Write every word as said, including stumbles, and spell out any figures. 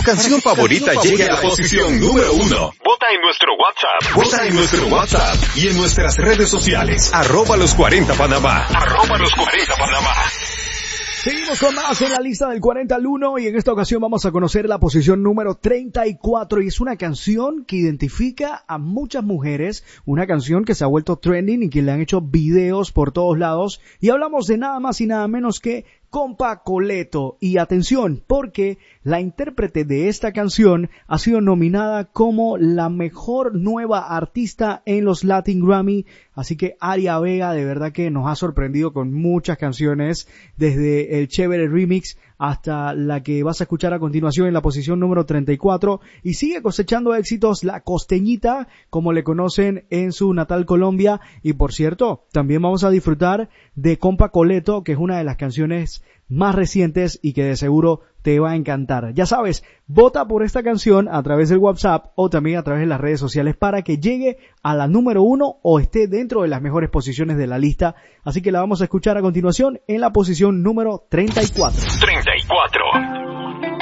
canción favorita llegue a la posición número uno. Vota en nuestro WhatsApp. Vota en nuestro WhatsApp y en nuestras redes sociales. Arroba los cuarenta Panamá. Arroba los cuarenta Panamá. Seguimos con más en la lista del cuarenta al uno y en esta ocasión vamos a conocer la posición número treinta y cuatro y es una canción que identifica a muchas mujeres, una canción que se ha vuelto trending y que le han hecho videos por todos lados y hablamos de nada más y nada menos que Compa Coleto. Y atención, porque la intérprete de esta canción ha sido nominada como la mejor nueva artista en los Latin Grammy, así que Aria Vega de verdad que nos ha sorprendido con muchas canciones, desde el chévere remix hasta la que vas a escuchar a continuación en la posición número treinta y cuatro, y sigue cosechando éxitos la costeñita, como le conocen en su natal Colombia. Y por cierto, también vamos a disfrutar de Compa Coleto, que es una de las canciones más recientes y que de seguro te va a encantar. Ya sabes, vota por esta canción a través del WhatsApp o también a través de las redes sociales para que llegue a la número uno o esté dentro de las mejores posiciones de la lista. Así que la vamos a escuchar a continuación en la posición número treinta y cuatro. treinta y cuatro.